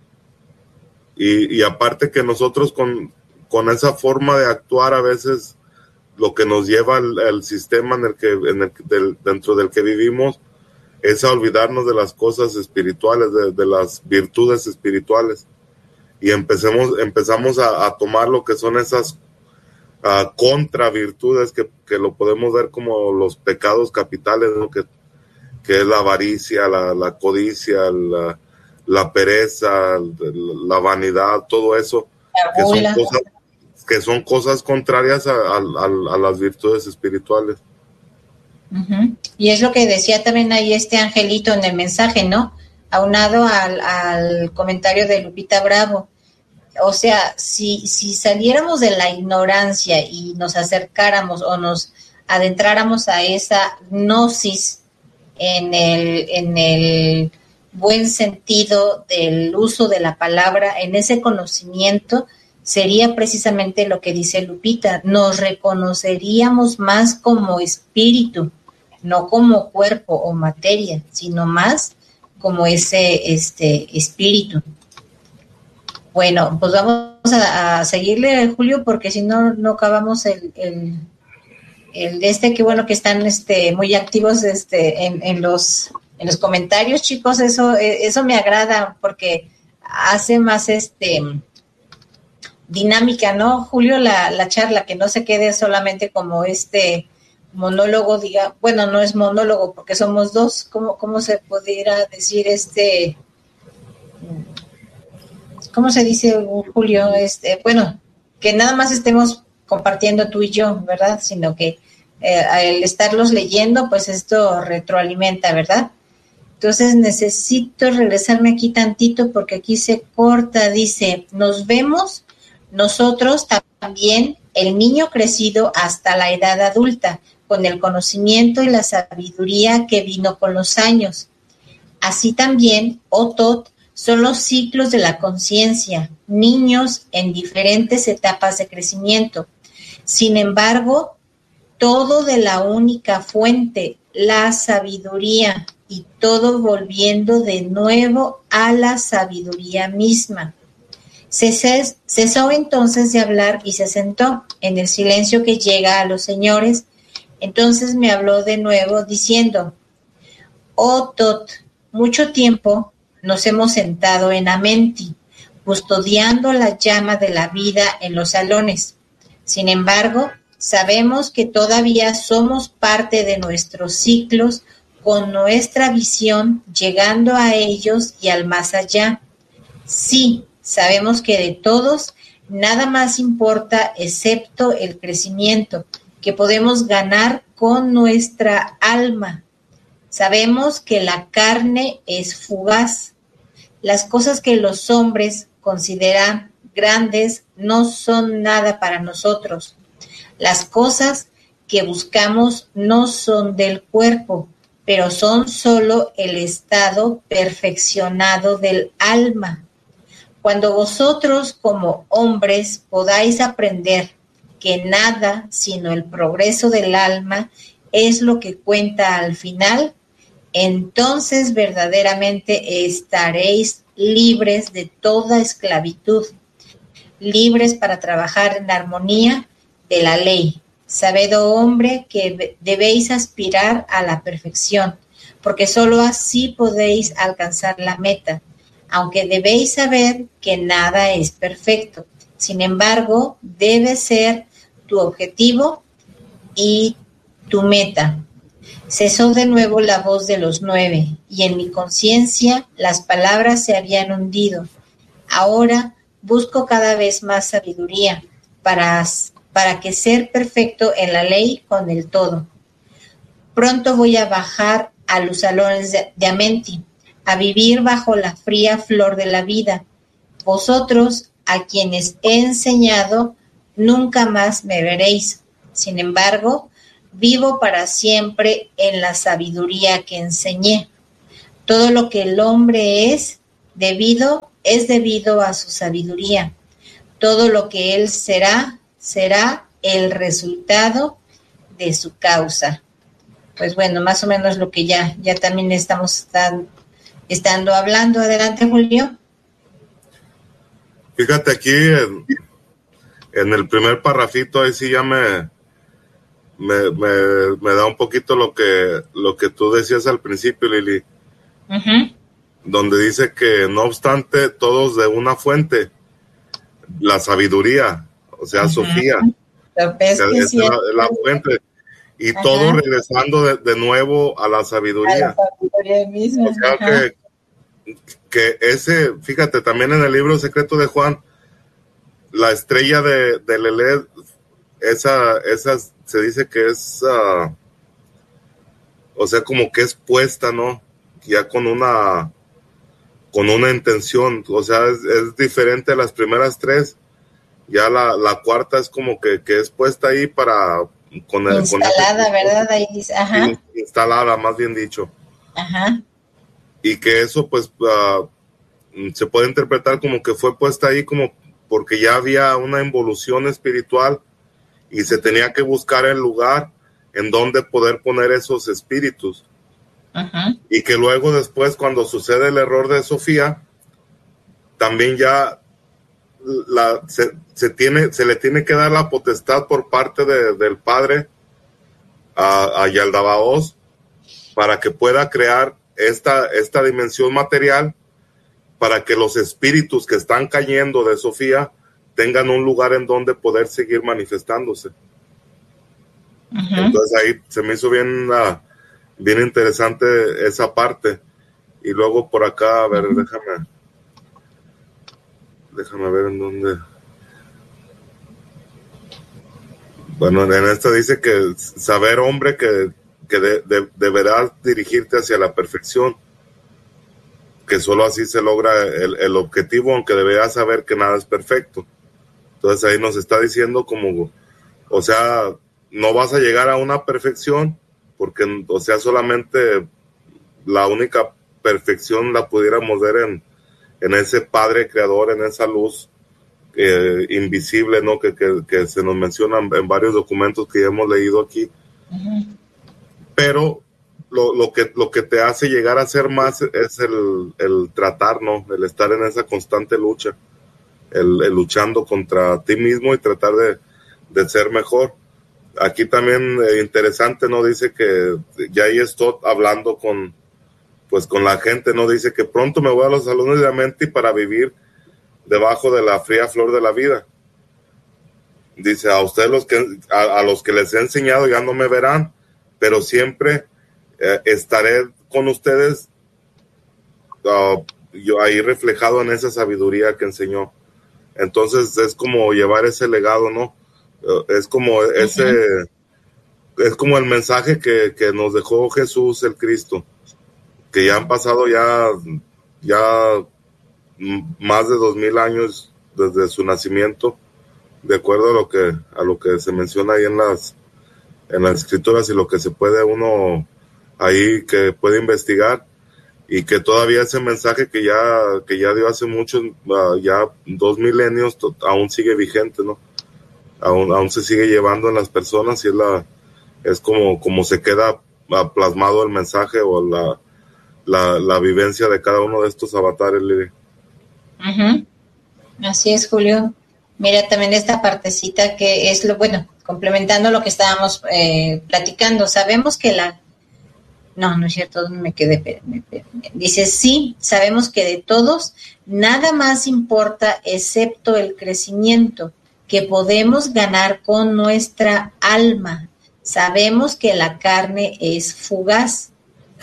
Y, y aparte que nosotros con, con esa forma de actuar a veces lo que nos lleva al, al sistema en el que, en el, del, dentro del que vivimos es a olvidarnos de las cosas espirituales, de, de las virtudes espirituales. Y empecemos, empezamos a, a tomar lo que son esas uh, contra virtudes que, que lo podemos ver como los pecados capitales, ¿no? que, que es la avaricia, la, la codicia, la, la pereza, la vanidad, todo eso, que son cosas, que son cosas contrarias a, a, a, a las virtudes espirituales. Uh-huh. Y es lo que decía también ahí este angelito en el mensaje, ¿no? Aunado al, al comentario de Lupita Bravo. O sea, si, si saliéramos de la ignorancia y nos acercáramos o nos adentráramos a esa gnosis en el, en el buen sentido del uso de la palabra, en ese conocimiento, sería precisamente lo que dice Lupita, nos reconoceríamos más como espíritu, no como cuerpo o materia, sino más como ese este espíritu. Bueno, pues vamos a, a seguirle, Julio, porque si no, no acabamos el, el, el de este, que bueno que están este muy activos este en, en los en los comentarios, chicos, eso eso me agrada porque hace más este dinámica, ¿no, Julio? La, la charla, que no se quede solamente como este monólogo, diga, bueno, no es monólogo porque somos dos, ¿cómo, cómo se pudiera decir este? ¿Cómo se dice, Julio? Este, bueno, que nada más estemos compartiendo tú y yo, ¿verdad? Sino que eh, al estarlos leyendo, pues esto retroalimenta, ¿verdad? Entonces necesito regresarme aquí tantito porque aquí se corta, dice, nos vemos nosotros también, el niño crecido hasta la edad adulta, con el conocimiento y la sabiduría que vino con los años. Así también, Otot, son los ciclos de la conciencia, niños en diferentes etapas de crecimiento. Sin embargo, todo de la única fuente, la sabiduría, y todo volviendo de nuevo a la sabiduría misma. Cesó entonces de hablar y se sentó en el silencio que llega a los señores. Entonces me habló de nuevo diciendo, oh Tot, mucho tiempo nos hemos sentado en Amenti, custodiando la llama de la vida en los salones. Sin embargo, sabemos que todavía somos parte de nuestros ciclos con nuestra visión llegando a ellos y al más allá. Sí, sabemos que de todos nada más importa excepto el crecimiento que podemos ganar con nuestra alma. Sabemos que la carne es fugaz. Las cosas que los hombres consideran grandes no son nada para nosotros. Las cosas que buscamos no son del cuerpo, pero son solo el estado perfeccionado del alma. Cuando vosotros como hombres podáis aprender que nada sino el progreso del alma es lo que cuenta al final, entonces verdaderamente estaréis libres de toda esclavitud, libres para trabajar en armonía de la ley. Sabed, oh hombre, que debéis aspirar a la perfección, porque sólo así podéis alcanzar la meta, aunque debéis saber que nada es perfecto. Sin embargo, debe ser tu objetivo y tu meta. Cesó de nuevo la voz de los nueve, y en mi conciencia las palabras se habían hundido. Ahora busco cada vez más sabiduría para, para que ser perfecto en la ley con el todo. Pronto voy a bajar a los salones de, de Amenti, a vivir bajo la fría flor de la vida. Vosotros, a quienes he enseñado nunca más me veréis. Sin embargo, vivo para siempre en la sabiduría que enseñé. Todo lo que el hombre es debido, es debido a su sabiduría. Todo lo que él será, será el resultado de su causa. Pues bueno, más o menos lo que ya, ya también estamos están, estando hablando. Adelante, Julio. Fíjate aquí en, en el primer parrafito, ahí sí ya me, me, me, me da un poquito lo que, lo que tú decías al principio, Lili. Uh-huh. Donde dice que no obstante todos de una fuente, la sabiduría, o sea, uh-huh. Sofía, es, es la, la fuente, y uh-huh. todo regresando de, de nuevo a la sabiduría. A la sabiduría misma. O sea uh-huh. que, que ese, fíjate, también en el libro Secreto de Juan, la estrella de, de Lelé, esa, esa se dice que es, uh, o sea, como que es puesta, ¿no? Ya con una con una intención, o sea, es, es diferente a las primeras tres, ya la, la cuarta es como que, que es puesta ahí para con el, instalada, con ¿verdad? Ahí dice, ajá. Instalada, más bien dicho. Ajá. Y que eso pues uh, se puede interpretar como que fue puesta ahí como porque ya había una involución espiritual y se tenía que buscar el lugar en donde poder poner esos espíritus. Uh-huh. Y que luego después cuando sucede el error de Sofía también ya la, se, se, tiene, se le tiene que dar la potestad por parte de, del padre a, a Yaldabaoth para que pueda crear esta, esta dimensión material para que los espíritus que están cayendo de Sofía tengan un lugar en donde poder seguir manifestándose. Uh-huh. Entonces ahí se me hizo bien uh, bien interesante esa parte. Y luego por acá, a ver, uh-huh. déjame déjame ver en dónde. Bueno, en esta dice que saber, hombre, que, que de, de, deberás dirigirte hacia la perfección, que solo así se logra el, el objetivo, aunque deberás saber que nada es perfecto. Entonces ahí nos está diciendo como, o sea, no vas a llegar a una perfección, porque, o sea, solamente la única perfección la pudiéramos ver en, en ese Padre Creador, en esa luz eh, invisible, ¿no? Que, que, que se nos menciona en varios documentos que ya hemos leído aquí. Uh-huh. Pero lo, lo, que, lo que te hace llegar a ser más es el, el tratar, ¿no? El estar en esa constante lucha, el, el luchando contra ti mismo y tratar de, de ser mejor. Aquí también eh, interesante, ¿no? Dice que ya ahí estoy hablando con, pues con la gente, ¿no? Dice que pronto me voy a los salones de la mente para vivir debajo de la fría flor de la vida. Dice, a ustedes los que, a, a los que les he enseñado ya no me verán, pero siempre eh, estaré con ustedes, uh, yo ahí reflejado en esa sabiduría que enseñó. Entonces es como llevar ese legado, ¿no? Es como ese, uh-huh. es como el mensaje que, que nos dejó Jesús el Cristo, que ya han pasado ya, ya más de dos mil años desde su nacimiento, de acuerdo a lo que, a lo que se menciona ahí en las, en las escrituras y lo que se puede uno ahí que puede investigar, y que todavía ese mensaje que ya, que ya dio hace muchos, uh, ya dos milenios, to- aún sigue vigente, ¿no? Aún, aún se sigue llevando en las personas y es la es como, como se queda plasmado el mensaje o la, la, la vivencia de cada uno de estos avatares, Lili. Uh-huh. Así es, Julio. Mira también esta partecita que es lo bueno, complementando lo que estábamos eh, platicando. Sabemos que la no, no es cierto, me quedé. Me, me, me, dice, sí, sabemos que de todos nada más importa excepto el crecimiento que podemos ganar con nuestra alma. Sabemos que la carne es fugaz.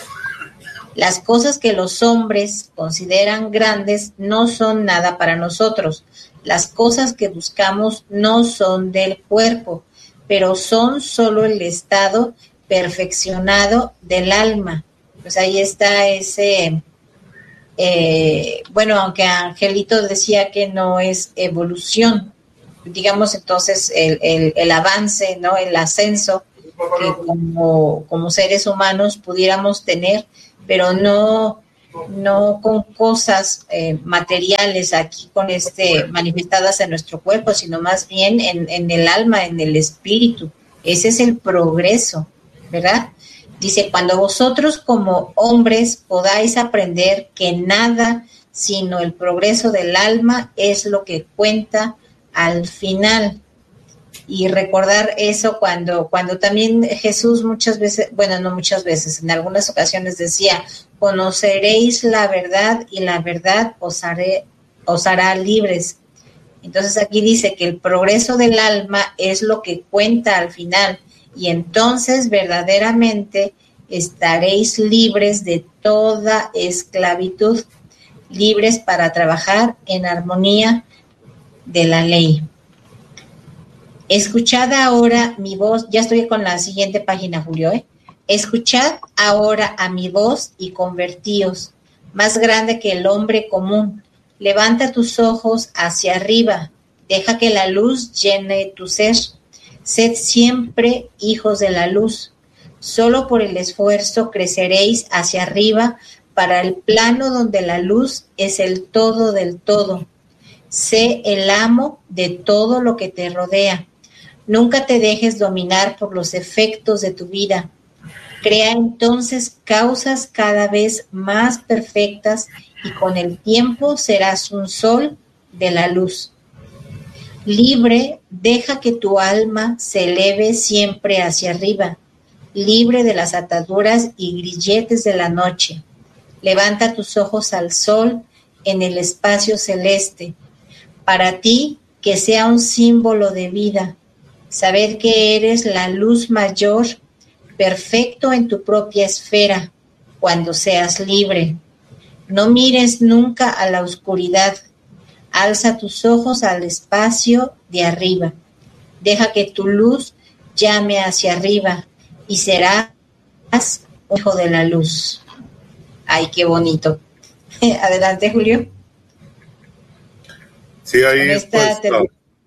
Las cosas que los hombres consideran grandes no son nada para nosotros. Las cosas que buscamos no son del cuerpo, pero son solo el estado perfeccionado del alma. Pues ahí está ese, eh, bueno, aunque Angelito decía que no es evolución, digamos entonces el, el, el avance, ¿no? El ascenso que como, como seres humanos pudiéramos tener, pero no, no con cosas eh, materiales aquí con este manifestadas en nuestro cuerpo, sino más bien en, en el alma, en el espíritu. Ese es el progreso, ¿verdad? Dice, cuando vosotros como hombres podáis aprender que nada sino el progreso del alma es lo que cuenta al final. Y recordar eso cuando, cuando también Jesús muchas veces, bueno, no muchas veces, en algunas ocasiones decía, conoceréis la verdad y la verdad os, haré, os hará libres. Entonces aquí dice que el progreso del alma es lo que cuenta al final, y entonces verdaderamente estaréis libres de toda esclavitud, libres para trabajar en armonía de la ley. Escuchad ahora mi voz, ya estoy con la siguiente página, Julio, ¿eh? Escuchad ahora a mi voz y convertíos, más grande que el hombre común. Levanta tus ojos hacia arriba, deja que la luz llene tu ser. Sed siempre hijos de la luz. Solo por el esfuerzo creceréis hacia arriba para el plano donde la luz es el todo del todo. Sé el amo de todo lo que te rodea. Nunca te dejes dominar por los efectos de tu vida. Crea entonces causas cada vez más perfectas y con el tiempo serás un sol de la luz. Libre, deja que tu alma se eleve siempre hacia arriba, libre de las ataduras y grilletes de la noche. Levanta tus ojos al sol en el espacio celeste. Para ti, que sea un símbolo de vida. Saber que eres la luz mayor, perfecto en tu propia esfera, cuando seas libre. No mires nunca a la oscuridad. Alza tus ojos al espacio de arriba. Deja que tu luz llame hacia arriba y serás un hijo de la luz. Ay, qué bonito. Adelante, Julio. Sí, ahí pues, te...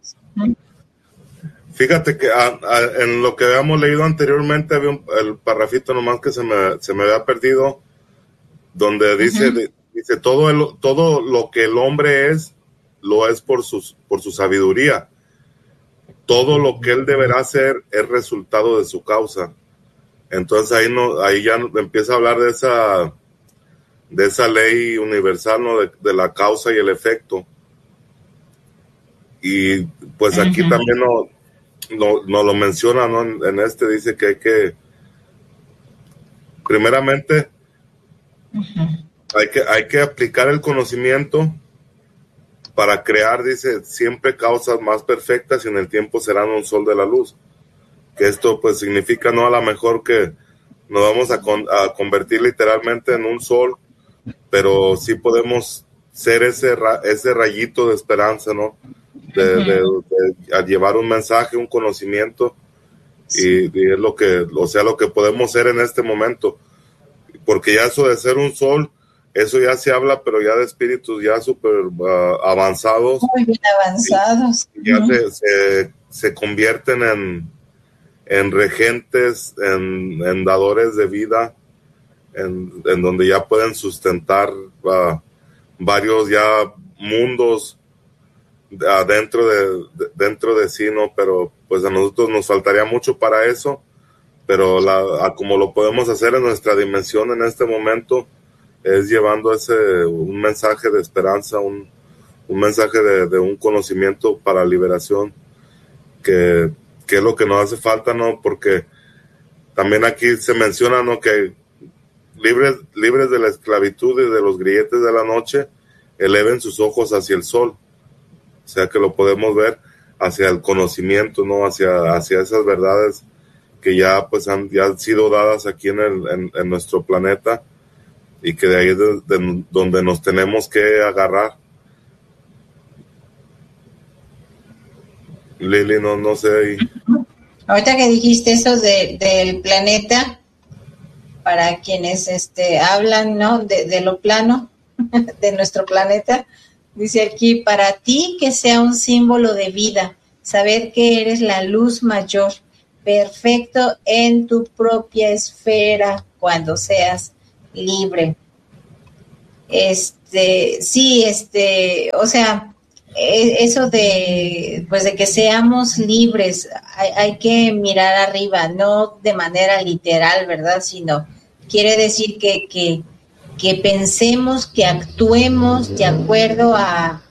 Fíjate que a, a, en lo que habíamos leído anteriormente había un, el parrafito nomás que se me, se me había perdido, donde dice, uh-huh. de, dice todo, el, todo lo que el hombre es, lo es por, sus, por su sabiduría. Todo lo que él deberá hacer es resultado de su causa. Entonces ahí no, ahí ya empieza a hablar de esa, de esa ley universal, ¿no? de, de la causa y el efecto. Y pues aquí uh-huh. también no, no, no lo menciona, ¿no? En, en este dice que hay que, primeramente, uh-huh. hay que, hay que aplicar el conocimiento para crear, dice, siempre causas más perfectas y en el tiempo serán un sol de la luz. Que esto pues significa no a lo mejor que nos vamos a, con, a convertir literalmente en un sol, pero sí podemos ser ese, ra, ese rayito de esperanza, ¿no? De, uh-huh. de, de, de llevar un mensaje, un conocimiento, sí. y, y es lo que, o sea, lo que podemos ser en este momento, porque ya eso de ser un sol, eso ya se habla, pero ya de espíritus ya súper uh, avanzados, muy bien avanzados, y, y ya uh-huh. se, se, se convierten en, en regentes, en, en dadores de vida, en, en donde ya pueden sustentar uh, varios ya mundos dentro de, de dentro de sí, ¿no? Pero pues a nosotros nos faltaría mucho para eso, pero la, a como lo podemos hacer en nuestra dimensión en este momento es llevando ese un mensaje de esperanza, un, un mensaje de, de un conocimiento para liberación, que, que es lo que nos hace falta, ¿no? Porque también aquí se menciona, ¿no? Que libres, libres de la esclavitud y de los grilletes de la noche, eleven sus ojos hacia el sol. O sea que lo podemos ver hacia el conocimiento, ¿no? Hacia, hacia esas verdades que ya pues han, ya han sido dadas aquí en, el, en, en nuestro planeta, y que de ahí es de, de, donde nos tenemos que agarrar. Lili, no, no sé ahí. Ahorita que dijiste eso de, del planeta, para quienes este hablan, ¿no? De, de lo plano, de nuestro planeta. Dice aquí, para ti que sea un símbolo de vida, saber que eres la luz mayor, perfecto en tu propia esfera cuando seas libre. Este, sí, este, o sea, eso de, pues de que seamos libres, hay, hay que mirar arriba, no de manera literal, ¿verdad? Sino quiere decir que, que, que pensemos, que actuemos de acuerdo a,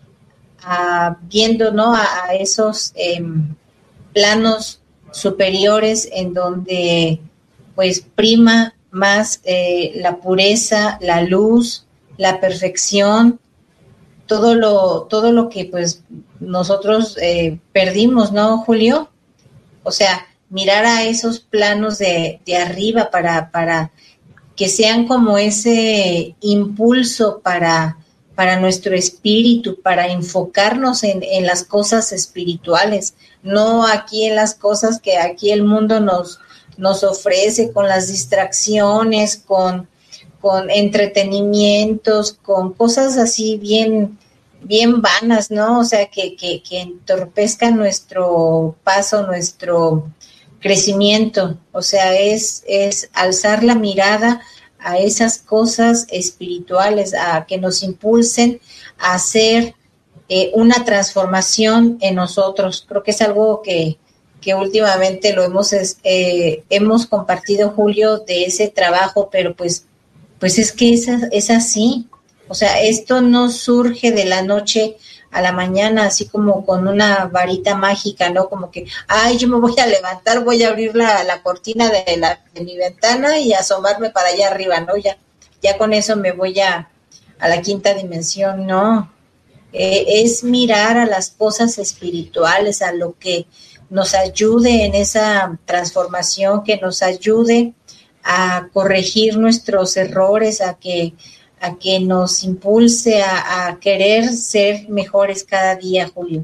a viendo, ¿no? A, a esos eh, planos superiores en donde, pues, prima más eh, la pureza, la luz, la perfección, todo lo todo lo que pues nosotros eh, perdimos, ¿no, Julio? O sea, mirar a esos planos de, de arriba para, para que sean como ese impulso para, para nuestro espíritu, para enfocarnos en, en las cosas espirituales, no aquí en las cosas que aquí el mundo nos, nos ofrece, con las distracciones, con con entretenimientos, con cosas así bien, bien vanas, ¿no? O sea, que, que, que entorpezcan nuestro paso, nuestro crecimiento. O sea, es, es alzar la mirada a esas cosas espirituales, a que nos impulsen a hacer eh, una transformación en nosotros. Creo que es algo que, que últimamente lo hemos, eh, hemos compartido, Julio, de ese trabajo, pero pues Pues es que es, es así, o sea, esto no surge de la noche a la mañana, así como con una varita mágica, ¿no? Como que, ay, yo me voy a levantar, voy a abrir la, la cortina de, la, de mi ventana y asomarme para allá arriba, ¿no? Ya, ya con eso me voy a, a la quinta dimensión, no. Eh, es mirar a las cosas espirituales, a lo que nos ayude en esa transformación, que nos ayude a corregir nuestros errores, a que, a que nos impulse a, a querer ser mejores cada día, Julio.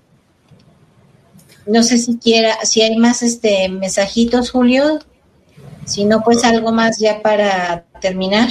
No sé si quiera, si hay más este mensajitos, Julio. Si no, pues algo más ya para terminar.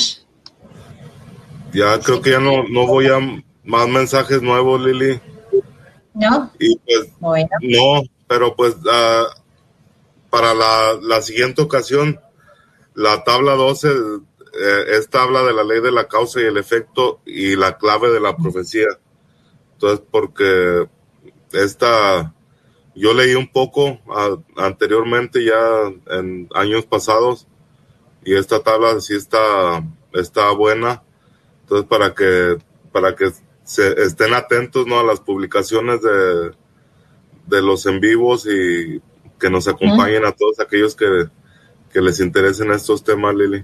Ya creo sí. que ya no, no voy a más mensajes nuevos, Lili. ¿No? Y pues, bueno. No, pero pues uh, para la, la siguiente ocasión, la tabla doce, eh, esta habla de la ley de la causa y el efecto y la clave de la profecía. Entonces, porque esta, yo leí un poco a, anteriormente ya en años pasados y esta tabla sí está, está buena. Entonces, para que, para que se estén atentos, ¿no?, a las publicaciones de, de los en vivos y que nos acompañen a todos aquellos que que les interesen estos temas, Lili.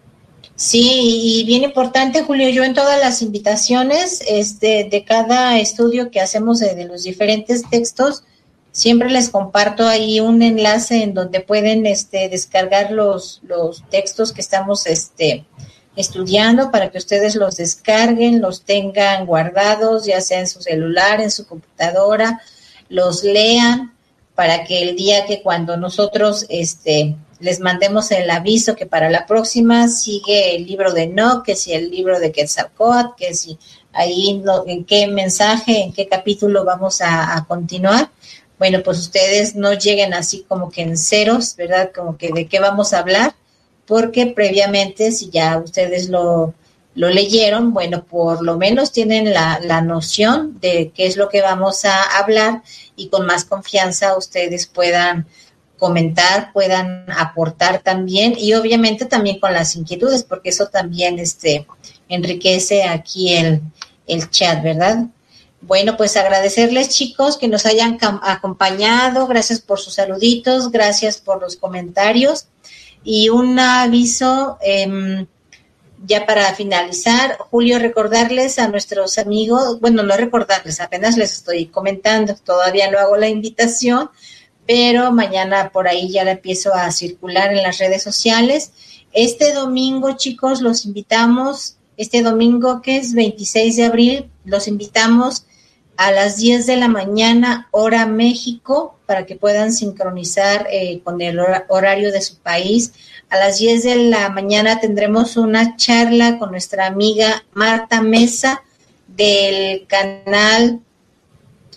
Sí, y bien importante, Julio, yo en todas las invitaciones este, de cada estudio que hacemos de, de los diferentes textos, siempre les comparto ahí un enlace en donde pueden este, descargar los, los textos que estamos este, estudiando para que ustedes los descarguen, los tengan guardados, ya sea en su celular, en su computadora, los lean, para que el día que cuando nosotros este, les mandemos el aviso que para la próxima sigue el libro de Enoc, que si el libro de Quetzalcóatl, que si ahí no, en qué mensaje, en qué capítulo vamos a, a continuar, bueno, pues ustedes no lleguen así como que en ceros, ¿verdad? Como que de qué vamos a hablar, porque previamente, si ya ustedes lo, lo leyeron, bueno, por lo menos tienen la, la noción de qué es lo que vamos a hablar y con más confianza ustedes puedan comentar, puedan aportar también y obviamente también con las inquietudes, porque eso también este, enriquece aquí el, el chat, ¿verdad? Bueno, pues agradecerles, chicos, que nos hayan cam- acompañado, gracias por sus saluditos, gracias por los comentarios y un aviso eh, ya para finalizar, Julio, recordarles a nuestros amigos, bueno, no recordarles, apenas les estoy comentando, todavía no hago la invitación, pero mañana por ahí ya la empiezo a circular en las redes sociales. Este domingo, chicos, los invitamos, este domingo que es veintiséis de abril, los invitamos a las diez de la mañana, hora México, para que puedan sincronizar eh, con el hor- horario de su país. A las diez de la mañana tendremos una charla con nuestra amiga Marta Mesa del canal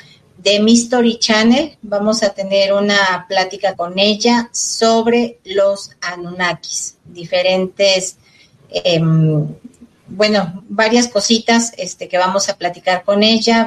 de Mystery Channel. Vamos a tener una plática con ella sobre los Anunnakis, diferentes, eh, bueno, varias cositas este, que vamos a platicar con ella.